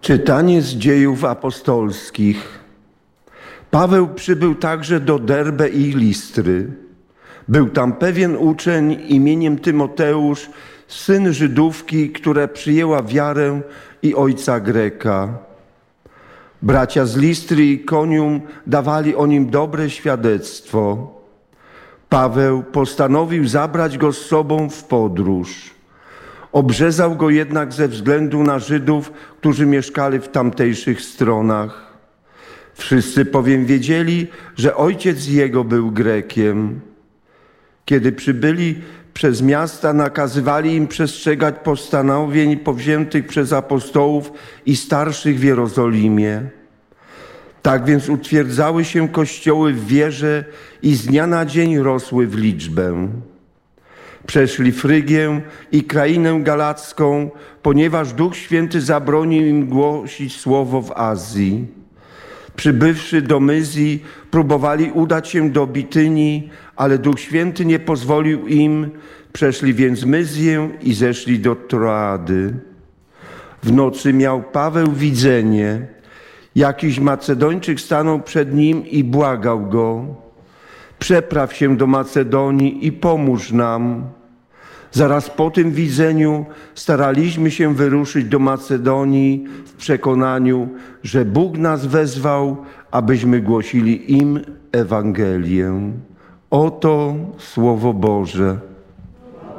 Czytanie z Dziejów Apostolskich. Paweł przybył także do Derbe i Listry. Był tam pewien uczeń imieniem Tymoteusz, syn Żydówki, która przyjęła wiarę i ojca Greka. Bracia z Listry i Ikonium dawali o nim dobre świadectwo. Paweł postanowił zabrać go z sobą w podróż. Obrzezał go jednak ze względu na Żydów, którzy mieszkali w tamtejszych stronach. Wszyscy bowiem wiedzieli, że ojciec jego był Grekiem. Kiedy przybyli przez miasta, nakazywali im przestrzegać postanowień powziętych przez apostołów i starszych w Jerozolimie. Tak więc utwierdzały się kościoły w wierze i z dnia na dzień rosły w liczbę. Przeszli Frygię i krainę galacką, ponieważ Duch Święty zabronił im głosić słowo w Azji. Przybywszy do Myzji, próbowali udać się do Bitynii, ale Duch Święty nie pozwolił im. Przeszli więc Myzję i zeszli do Troady. W nocy miał Paweł widzenie. Jakiś Macedończyk stanął przed nim i błagał go: przepraw się do Macedonii i pomóż nam. Zaraz po tym widzeniu staraliśmy się wyruszyć do Macedonii w przekonaniu, że Bóg nas wezwał, abyśmy głosili im Ewangelię. Oto Słowo Boże.